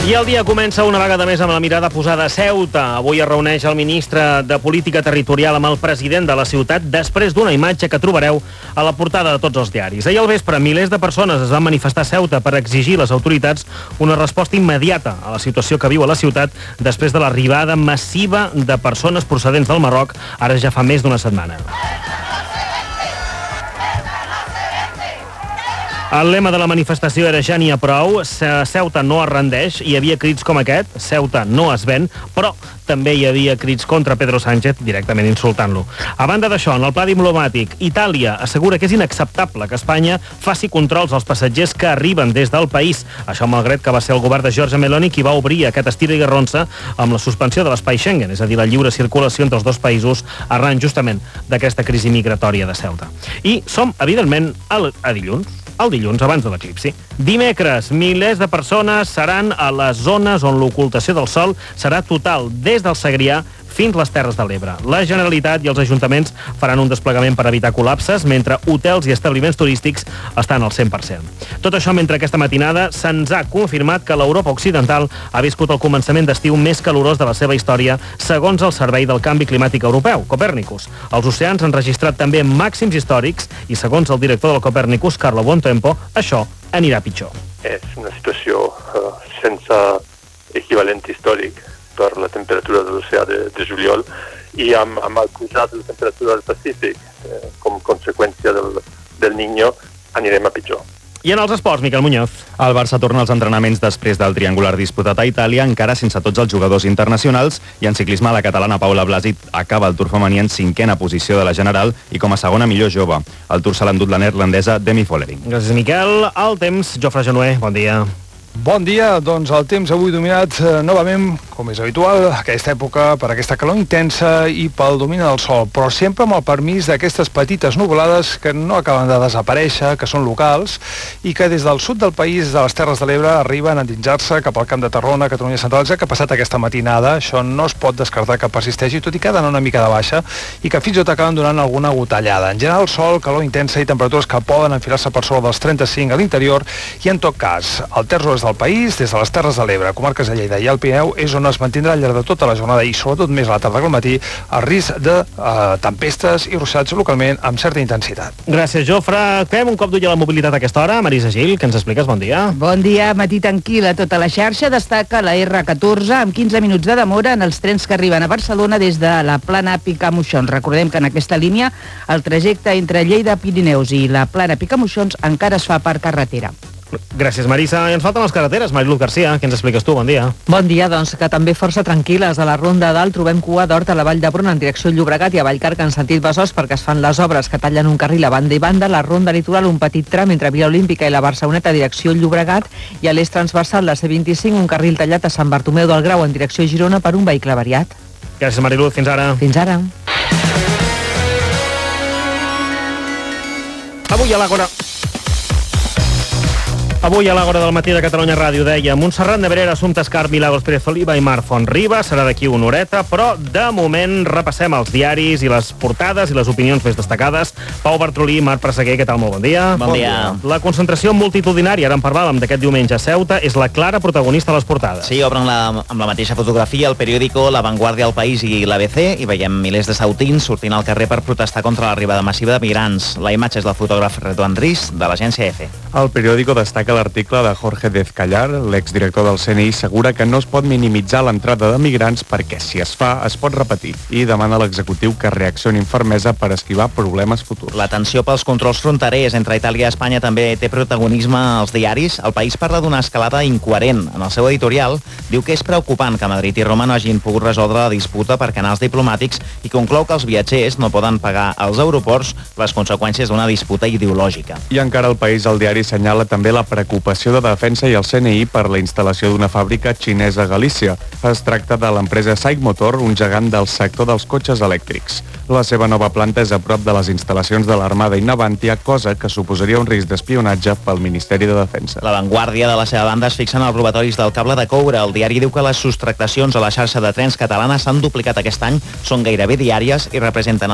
I el dia comença una vegada més amb la mirada posada a Ceuta. Avui es reuneix el ministre de Política Territorial amb el president de la ciutat després d'una imatge que trobareu a la portada de tots els diaris. Ahir al vespre, milers de persones es van manifestar a Ceuta per exigir a les autoritats una resposta immediata a la situació que viu a la ciutat després de l'arribada massiva de persones procedents del Marroc, ara ja fa més d'una setmana. El lema de la manifestació era ja n'hi ha prou, Ceuta no es rendeix, hi havia crits com aquest, Ceuta no es ven, però també hi havia crits contra Pedro Sánchez directament insultant-lo. A banda d'això, en el pla diplomàtic, Itàlia assegura que és inacceptable que Espanya faci controls als passatgers que arriben des del país. Això malgrat que va ser el govern de Giorgia Meloni qui va obrir aquest estira i garronça amb la suspensió de l'espai Schengen, és a dir, la lliure circulació entre els dos països arran justament d'aquesta crisi migratòria de Ceuta. I som, evidentment, a dilluns. El dilluns, abans de l'eclipsi. Dimecres, milers de persones seran a les zones on l'ocultació del sol serà total, des del Segrià fins les Terres de l'Ebre. La Generalitat i els ajuntaments faran un desplegament per evitar col·lapses, mentre hotels i establiments turístics estan al 100%. Tot això mentre aquesta matinada se'ns ha confirmat que l'Europa Occidental ha viscut el començament d'estiu més calorós de la seva història, segons el Servei del Canvi Climàtic Europeu, Copernicus. Els oceans han registrat també màxims històrics i, segons el director del Copernicus, Carlo Buontempo, això anirà pitjor. És una situació sense equivalent històric per la temperatura de l'oceà de juliol i amb el pujat de la temperatura del Pacífic com conseqüència del Niño anirem a pitjor. I en els esports, Miquel Muñoz. El Barça torna als entrenaments després del triangular disputat a Itàlia, encara sense tots els jugadors internacionals, i en ciclisme la catalana Paula Blasi acaba el Tour femení en 5a posició de la general i com a segona millor jove. El Tour se l'ha endut la neerlandesa Demi Vollering. Gràcies, Miquel. El temps, Jofre Genuer, bon dia. Bon dia, doncs el temps avui dominat novament, com és habitual, aquesta època per aquesta calor intensa i pel domini del sol, però sempre amb el permís d'aquestes petites nuvolades que no acaben de desaparèixer, que són locals, i que des del sud del país, de les Terres de l'Ebre, arriben a endinsar-se cap al Camp de Tarragona, Catalunya Central, que ha passat aquesta matinada. Això no es pot descartar que persisteixi, tot i que ha d'anar una mica de baixa, i que fins i tot acaben donant alguna gotellada. En general, sol, calor intensa i temperatures que poden enfilar-se per sobre dels 35 a l'interior, i en tot cas, el terç oest del país, des de les Terres de l'Ebre, comarques de Lleida i el Pirineu, és on es mantindrà al llarg de tota la jornada i sobretot més a la tarda que al matí el risc de tempestes i ruixats localment amb certa intensitat. Gràcies, Jofre. Fem un cop d'ull a la mobilitat a aquesta hora. Marisa Gil, que ens expliques? Bon dia. Bon dia, matí tranquil a tota la xarxa. Destaca la R14 amb 15 minuts de demora en els trens que arriben a Barcelona des de la Plana Picamoixons. Recordem que en aquesta línia el trajecte entre Lleida, Pirineus i la Plana Picamoixons encara es fa per carretera. Gràcies, Marisa. I ens falten les carreteres. Mariluz Garcia, què ens expliques tu? Bon dia. Bon dia, doncs, que també força tranquil·les. A la Ronda Dalt trobem cua d'Hort a la Vall d'Hebron en direcció Llobregat i a Vallcarca en sentit Besòs perquè es fan les obres que tallen un carril a banda i banda. La Ronda Litoral, un petit tram entre Vila Olímpica i la Barceloneta direcció Llobregat, i a l'eix transversal de C25 un carril tallat a Sant Bartomeu del Grau en direcció Girona per un vehicle variat. Gràcies, Mariluz. Fins ara. Fins ara. Avui a l'Àgora del matí de Catalunya Ràdio deia Montserrat Nebrera, Assumpta Escarp, Milagros Pérez Oliva i Marc Fontriba. Serà d'aquí una horeta, però de moment repassem els diaris i les portades i les opinions més destacades. Pau Bartrolí, Marc Presseguer, què tal? Molt bon dia. Bon dia. La concentració multitudinària, ara en parlàvem d'aquest diumenge a Ceuta, és la clara protagonista de les portades. Sí, obren amb la mateixa fotografia el periòdico La Vanguardia, El País i l'ABC i veiem milers de sautins sortint al carrer per protestar contra l'arribada massiva de migrants. La imatge és del fotògraf Redouan Ris de l'agència EFE. El periòdico destaca l'article de Jorge Dezcallar, l'exdirector del CNI, assegura que no es pot minimitzar l'entrada de migrants perquè si es fa es pot repetir i demana a l'executiu que reaccioni amb fermesa per esquivar problemes futurs. La tensió pels controls fronterers entre Itàlia i Espanya també té protagonisme als diaris. El País parla d'una escalada incoherent. En el seu editorial diu que és preocupant que Madrid i Roma no hagin pogut resoldre la disputa per canals diplomàtics i conclou que els viatgers no poden pagar als aeroports les conseqüències d'una disputa ideològica. I encara el País, el diari, assenyala també la preocupació de Defensa i el CNI per la instal·lació d'una fàbrica xinesa a Galícia. Es tracta de l'empresa SAIC Motor, un gegant del sector dels cotxes elèctrics. La seva nova planta és a prop de les instal·lacions de l'Armada i Navantia, cosa que suposaria un risc d'espionatge pel Ministeri de Defensa. La Vanguardia, de la seva banda, es fixa en els robatoris del cable de coure. El diari diu que les sostractacions a la xarxa de trens catalana s'han duplicat aquest any, són gairebé diàries i representen